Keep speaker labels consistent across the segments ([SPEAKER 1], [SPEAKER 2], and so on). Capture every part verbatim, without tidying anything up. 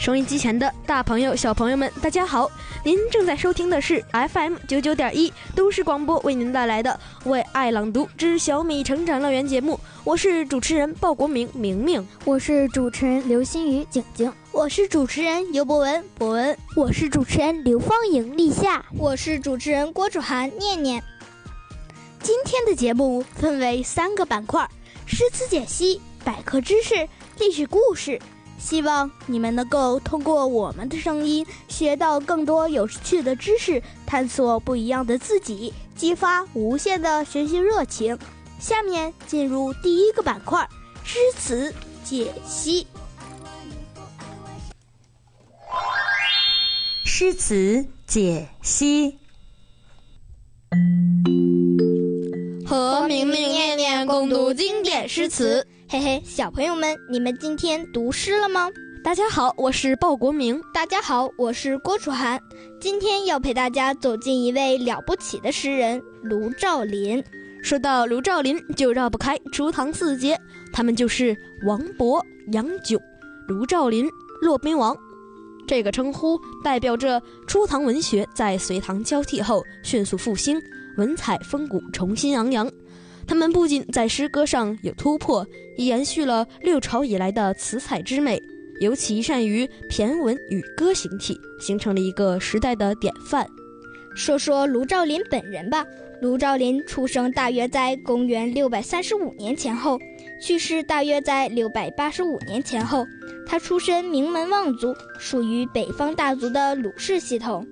[SPEAKER 1] 收音机前的大朋友小朋友们大家好，您正在收听的是 F M 九九点一 都市广播为您带来的为爱朗读之小米成长乐园节目，我是主持人鲍国明明明，
[SPEAKER 2] 我是主持人刘欣雨景景，
[SPEAKER 3] 我是主持人尤博文博文，
[SPEAKER 4] 我是主持人刘芳颖立夏，
[SPEAKER 5] 我是主持人郭楚涵念念。
[SPEAKER 3] 今天的节目分为三个板块：诗词解析、百科知识、历史故事。希望你们能够通过我们的声音学到更多有趣的知识，探索不一样的自己，激发无限的学习热情。下面进入第一个板块：诗词解析。
[SPEAKER 6] 诗词解析。
[SPEAKER 5] 和明明念念共读经典诗词。
[SPEAKER 3] 嘿嘿，小朋友们，你们今天读诗了吗？
[SPEAKER 1] 大家好，我是鲍国明。
[SPEAKER 5] 大家好，我是郭楚涵。今天要陪大家走进一位了不起的诗人卢照邻。
[SPEAKER 1] 说到卢照邻，就绕不开初唐四杰，他们就是王勃、杨炯、卢照邻、骆宾王。这个称呼代表着初唐文学在隋唐交替后迅速复兴，文采风骨重新昂扬。他们不仅在诗歌上有突破，也延续了六朝以来的词采之美，尤其善于骈文与歌行体，形成了一个时代的典范。
[SPEAKER 5] 说说卢照邻本人吧。卢照邻出生大约在公元六百三十五年前后，去世大约在六百八十五年前后。他出身名门望族，属于北方大族的鲁氏系统。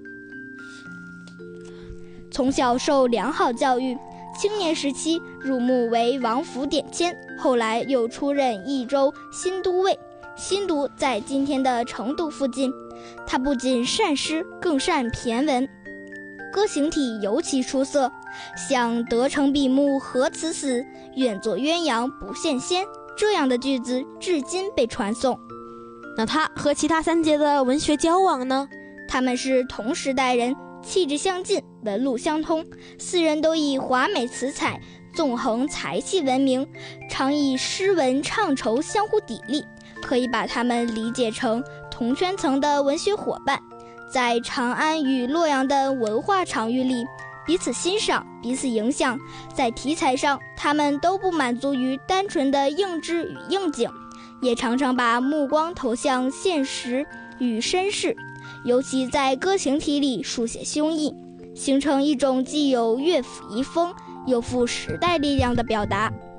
[SPEAKER 5] 从小受良好教育，青年时期入幕为王府典签，后来又出任益州新都尉。新都在今天的成都附近。他不仅善诗，更善骈文，歌行体尤其出色，像得成比目何辞死，愿作鸳鸯不羡仙这样的句子至今被传颂。
[SPEAKER 1] 那他和其他三杰的文学交往呢？
[SPEAKER 5] 他们是同时代人，气质相近，文路相通，四人都以华美词采、纵横才气闻名，常以诗文唱酬相互砥砺，可以把他们理解成同圈层的文学伙伴，在长安与洛阳的文化场域里彼此欣赏，彼此影响。在题材上，他们都不满足于单纯的应制与应景，也常常把目光投向现实与身世，尤其在歌行体里书写胸臆，形成一种既有乐府遗风又富时代力量的表达。